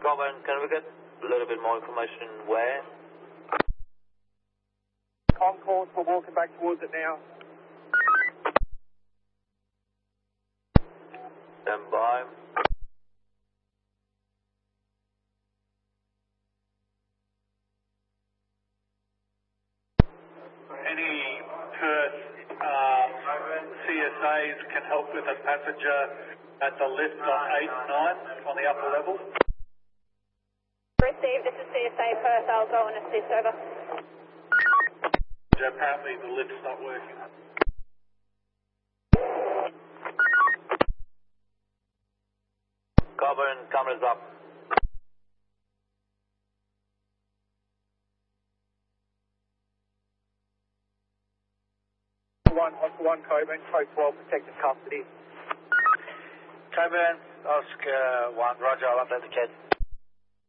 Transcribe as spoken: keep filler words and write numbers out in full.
Coburn, can we get a little bit more information where? Concourse, we're walking back towards it now. Stand by. Any Perth um, C S As can help with a passenger at the lift on eight and nine on the upper level. Received, this is C S A Perth, I'll go and assist, over. Apparently the lift's not working. Coburn, cameras up. One, Oscar one, Coburn, code twelve, protective custody. Coburn, Oscar one, roger, I'll update the kid.